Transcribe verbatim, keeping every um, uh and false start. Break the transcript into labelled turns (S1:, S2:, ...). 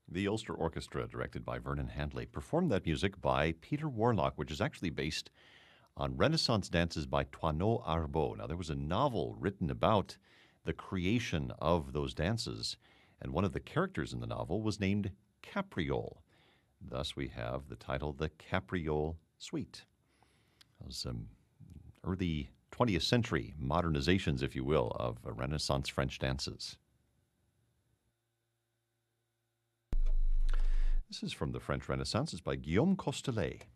S1: The Ulster Orchestra, directed by Vernon Handley, performed that music by Peter Warlock, which is actually based on Renaissance dances by Toineau Arbeau. Now, there was a novel written about the creation of those dances, and one of the characters in the novel was named Capriole. Thus, we have the title The Capriole Suite. Those um, early twentieth century modernizations, if you will, of uh, Renaissance French dances. This is from the French Renaissance. It's by Guillaume Costelet.